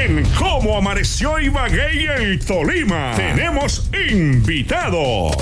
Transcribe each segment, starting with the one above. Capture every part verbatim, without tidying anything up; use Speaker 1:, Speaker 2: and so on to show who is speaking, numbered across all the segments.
Speaker 1: En Cómo Amaneció Ibagué y el Tolima, tenemos invitados.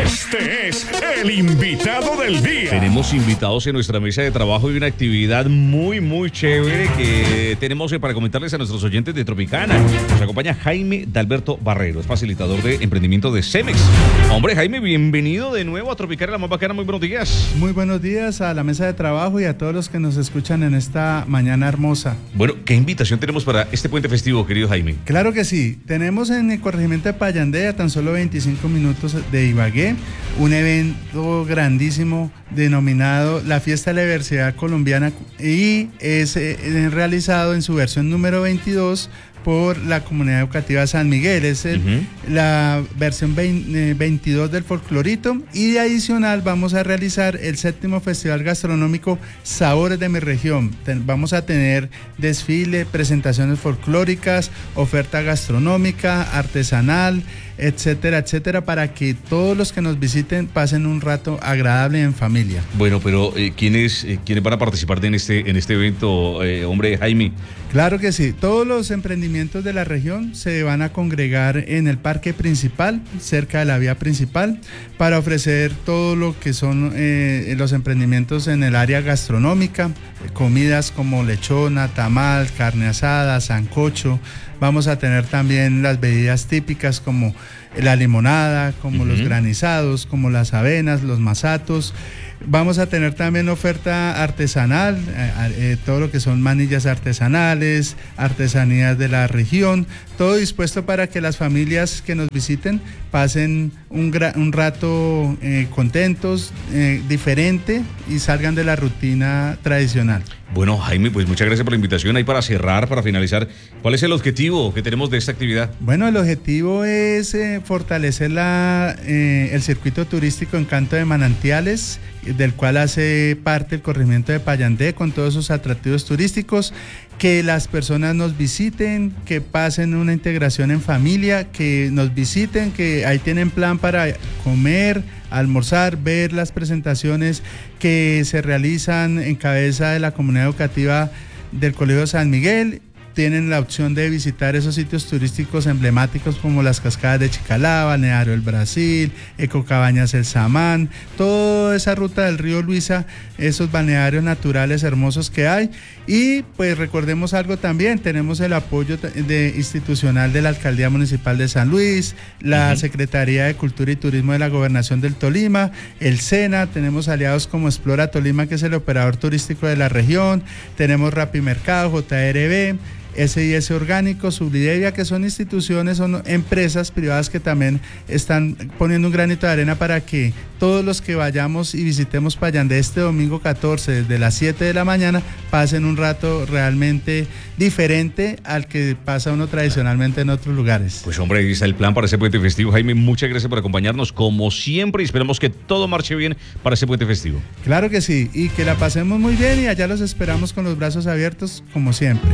Speaker 1: Este es el invitado del día.
Speaker 2: Tenemos invitados en nuestra mesa de trabajo y una actividad muy, muy chévere que tenemos para comentarles a nuestros oyentes de Tropicana. Nos acompaña Jaime Dalberto Barrero, es facilitador de emprendimiento de Cemex. Hombre, Jaime, bienvenido de nuevo a Tropicana, la más bacana. Muy buenos días.
Speaker 3: Muy buenos días a la mesa de trabajo y a todos los que nos escuchan en esta mañana hermosa.
Speaker 2: Bueno, ¿qué invitación tenemos para este puente festivo, querido Jaime?
Speaker 3: Claro que sí. Tenemos en el corregimiento de Payandé, a tan solo veinticinco minutos de Ibagué, un evento grandísimo denominado la Fiesta de la Diversidad Colombiana y es eh, realizado en su versión número veintidós por la comunidad educativa San Miguel. Es el, uh-huh. la versión veinte, veintidós del folclorito, y de adicional vamos a realizar el séptimo festival gastronómico Sabores de mi Región. Ten, vamos a tener desfile, presentaciones folclóricas, oferta gastronómica, artesanal, etcétera, etcétera, para que todos los que nos visiten pasen un rato agradable en familia.
Speaker 2: Bueno, pero eh, ¿quiénes, eh, ¿quiénes van a participar en este, en este evento, eh, hombre, Jaime?
Speaker 3: Claro que sí, todos los emprendimientos de la región se van a congregar en el parque principal, cerca de la vía principal, para ofrecer todo lo que son eh, los emprendimientos en el área gastronómica, comidas como lechona, tamal, carne asada, sancocho. Vamos a tener también las bebidas típicas como la limonada, como uh-huh. los granizados, como las avenas, los masatos. Vamos a tener también oferta artesanal, eh, eh, todo lo que son manillas artesanales, artesanías de la región, todo dispuesto para que las familias que nos visiten pasen un, gra- un rato eh, contentos, eh, diferente, y salgan de la rutina tradicional.
Speaker 2: Bueno, Jaime, pues muchas gracias por la invitación. Ahí para cerrar, para finalizar, ¿cuál es el objetivo que tenemos de esta actividad?
Speaker 3: Bueno, el objetivo es eh, fortalecer la, eh, el circuito turístico Encanto de Manantiales, del cual hace parte el corregimiento de Payandé con todos sus atractivos turísticos, que las personas nos visiten, que pasen una integración en familia, que nos visiten, que ahí tienen plan para comer, almorzar, ver las presentaciones que se realizan en cabeza de la comunidad educativa del Colegio San Miguel. Tienen la opción de visitar esos sitios turísticos emblemáticos como las cascadas de Chicalá, Balneario del Brasil, Ecocabañas El Samán, toda esa ruta del río Luisa, esos balnearios naturales hermosos que hay. Y pues recordemos algo también, tenemos el apoyo de, institucional de la Alcaldía Municipal de San Luis, la uh-huh. Secretaría de Cultura y Turismo de la Gobernación del Tolima, el SENA, tenemos aliados como Explora Tolima, que es el operador turístico de la región, tenemos Rapimercado, J R B, S I S Orgánico, Sublidevia, que son instituciones, son empresas privadas que también están poniendo un granito de arena para que todos los que vayamos y visitemos Payandé este domingo catorce desde las siete de la mañana pasen un rato realmente diferente al que pasa uno tradicionalmente en otros lugares.
Speaker 2: Pues hombre, ahí está el plan para ese puente festivo. Jaime, muchas gracias por acompañarnos como siempre y esperamos que todo marche bien para ese puente festivo.
Speaker 3: Claro que sí, y que la pasemos muy bien, y allá los esperamos con los brazos abiertos como siempre.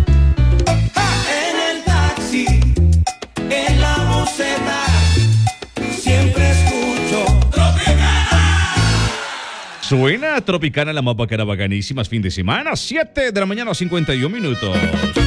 Speaker 4: En la boceta siempre escucho Tropicana.
Speaker 2: Suena Tropicana, la más bacana, bacanísimas, fin de semana, siete de la mañana, cincuenta y un minutos.